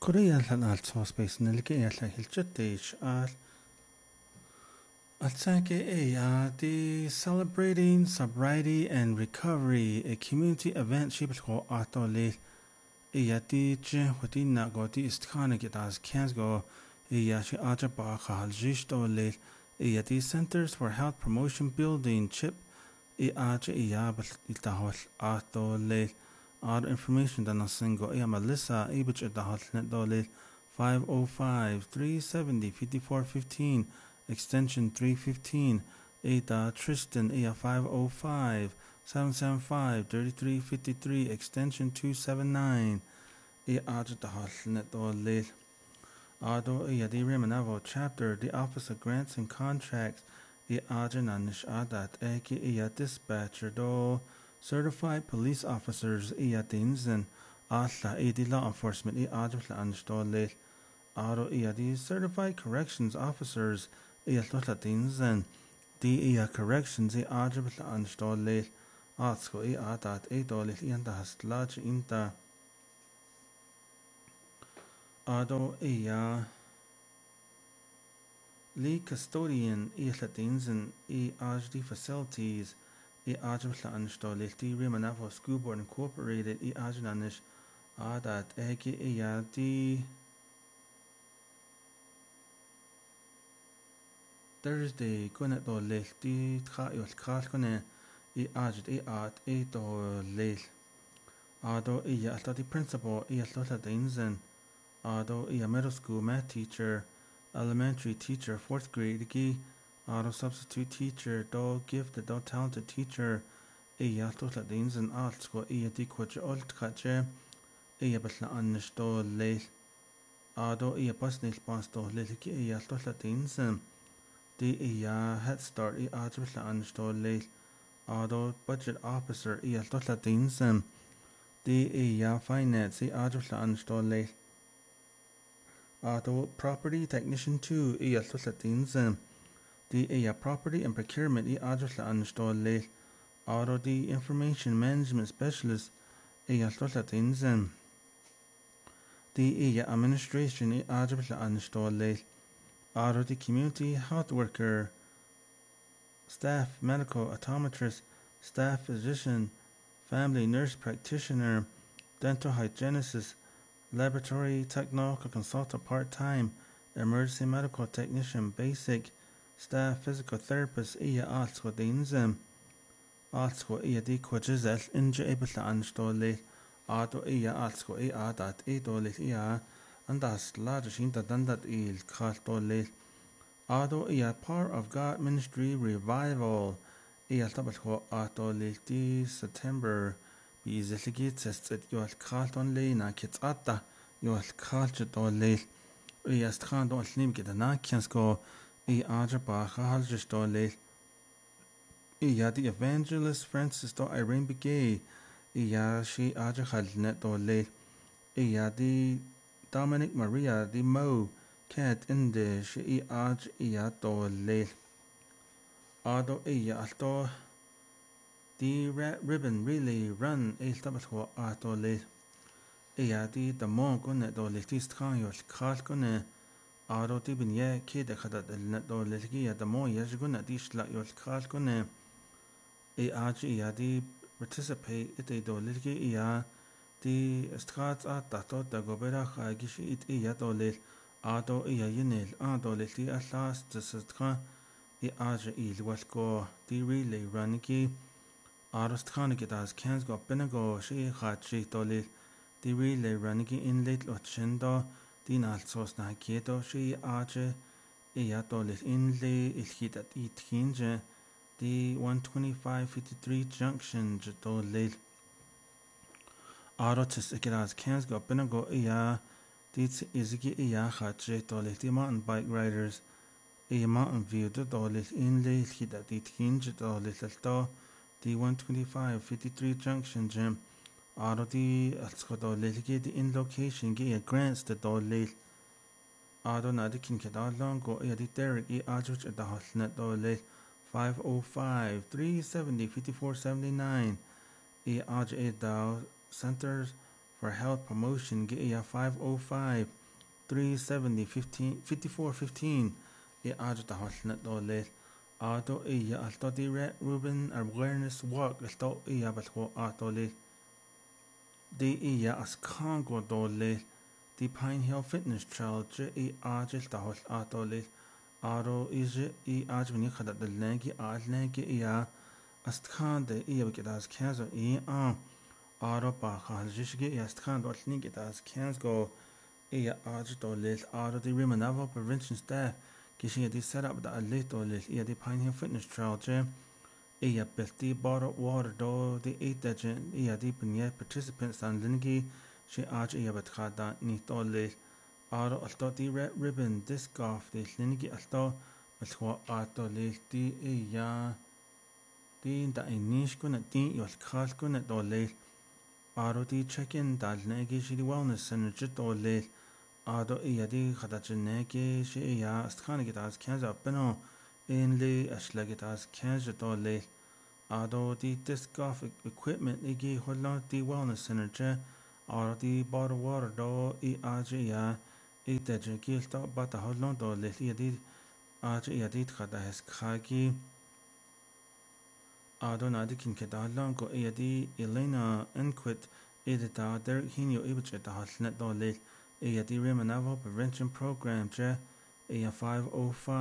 Korea al space nilke la hilchatish al the celebrating sobriety and recovery a community event shibko atole yati che hotina goti istkana gitas kansgo yashi aja ba khaljish dole yati centers for health promotion building chip aja yabal itahol atole Other information than a single Melissa Ibich at the Hotnet Dole 505-370-5415 extension 315 Ada Tristan 505-775-3353 extension 279 Ada the Hotnet Dole Ado Yadi Remanavo chapter the Office of Grants and Contracts Ajananish Adat Eki dispatcher do Certified police officers iatinzen alla edi law enforcement advla anstole aro iadi certified corrections officers iatlatinzen di corrections advla anstole atsko adat edole ianda hastlaj inta ado Lee custodian iatlatinzen HD facilities Ajabla anstole the Rimanavo School Board Incorporated Ajanish Adat Eki Yadi Thursday Kunet do Lil the Trayol Kalkone Ajad At Edo Lil Ado Yalta the principal Yalta Dinzen Ado middle school math teacher elementary teacher 4th grade Auto substitute teacher, gifted, talented teacher, Yatla Dins and Arts, di quacha old catcher, Batla Anish do late, Ado Busnil Basto, Liliki, Yatla Dins, the Head Start, Artbla Anish do late, Ado budget officer, Yatla Dins, the finance, Artbla Anish do late, Ado property technician 2, Yatla Dins, the property and procurement adresla anstole auto the information management specialist the administration adresla anstole auto the community health worker staff medical optometrist staff physician family nurse practitioner dental hygienist laboratory technical consultant part-time emergency medical technician basic staff physical therapist also dinzem also di quajizel inja ebla anstole auto also adat dole and das large hinter dandat il khaltole auto part of God ministry revival tabal atole di September bizeligi testet yol khalton lena kitata yol khaltole stran do lim gedana kiansko Ajaba Haljish Dole the evangelist Francis do Irene Begay she Aja Halnet Dole the Dominic Maria the Mo Cat in the she Aj Dole Ado Alto the rat ribbon really run tabatho atole the Mo Gunnet Dole Tistran Yol Kalkone Aro tibin ye kede khadat el do lelgi da mo yajgun dish la yol khal kone aji di participate ite do lelgi di strat at to da gobera khagish it do lel ado yinel ado lelgi alas tstra aji il walko di relay raniki aro stkhane das kans go benego shi khachi do lel di relay raniki in late ochendo Din alsos na kieto shi aje dolis inle ilhidat itkinje di 12553 junction jadolil arotis ikiraz kans go benago dit izigi khaje dolil di mountain bike riders mountain view dolil inle ilhidat itkinje dolil alto di 12553 junction gym Aro di alskodo lelgi di in location gi grants the dolil Ado na di kin kedalon go di Derek ajuch at the hotnet dolil 505-370-5479 aj dao centers for health promotion ge iya 505 370 5415 I aja ta holna dole auto iya alto di Ruben awareness walk alto iya balko atole di iya as kango dole di Pine Hill Fitness Trail je I aja ta hol atole aro ije I aja ni khada dalnagi alnagi iya astkhande iya bikidas kanzo I aro ba khalishge iya astkhande olni gidas kanzo iya aja dole aro di Rimanavo prevention staff Kishia di set up da alito lil iya di Pine Hill Fitness Trail je iya belti bottled water do di itajen iya di punye participants an lingi she aj iya batkada ni to lil aro alto di red ribbon disc golf di lingi alto alto ato lil di iya di da inish kuna di yol khal kuna do lil aro di check-in da lingi she di wellness center je do lil ado iya di khadachineke she iya stkhanigi das kanza peno in li ashlagi das kanza do lil ado di disc golf equipment igi hollo di wellness center je aro di bottled water do I aja iya I deje gilto bata hollo do lil iya di aja iya di khada hes khagi ado na di kin keda hollon go iya di Elena Enquit edita der hinyo ibuche da hollnet do lil iya di Rimanavo prevention program je iya 505